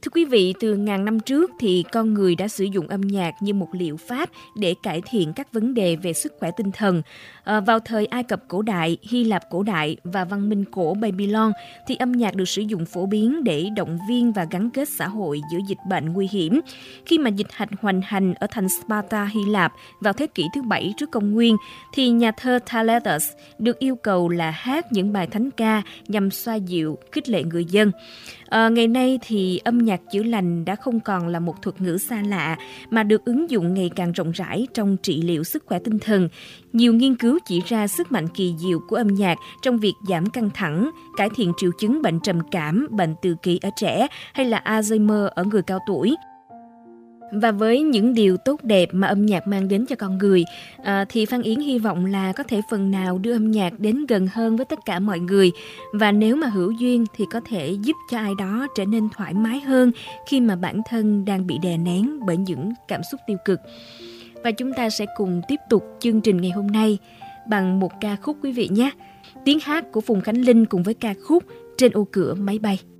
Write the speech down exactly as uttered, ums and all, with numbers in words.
Thưa quý vị, từ ngàn năm trước thì con người đã sử dụng âm nhạc như một liệu pháp để cải thiện các vấn đề về sức khỏe tinh thần. À, vào thời Ai Cập cổ đại, Hy Lạp cổ đại và văn minh cổ Babylon thì âm nhạc được sử dụng phổ biến để động viên và gắn kết xã hội giữa dịch bệnh nguy hiểm. Khi mà dịch hạch hoành hành ở thành Sparta, Hy Lạp vào thế kỷ thứ bảy trước công nguyên, thì nhà thơ Thaletus được yêu cầu là hát những bài thánh ca nhằm xoa dịu, khích lệ người dân. À, ngày nay thì âm nhạc chữa lành đã không còn là một thuật ngữ xa lạ mà được ứng dụng ngày càng rộng rãi trong trị liệu sức khỏe tinh thần. Nhiều nghiên cứu chỉ ra sức mạnh kỳ diệu của âm nhạc trong việc giảm căng thẳng, cải thiện triệu chứng bệnh trầm cảm, bệnh tự kỷ ở trẻ hay là Alzheimer ở người cao tuổi. Và với những điều tốt đẹp mà âm nhạc mang đến cho con người, à, thì Phan Yến hy vọng là có thể phần nào đưa âm nhạc đến gần hơn với tất cả mọi người. Và nếu mà hữu duyên thì có thể giúp cho ai đó trở nên thoải mái hơn khi mà bản thân đang bị đè nén bởi những cảm xúc tiêu cực. Và chúng ta sẽ cùng tiếp tục chương trình ngày hôm nay bằng một ca khúc quý vị nhé. Tiếng hát của Phùng Khánh Linh cùng với ca khúc Trên ô cửa máy bay.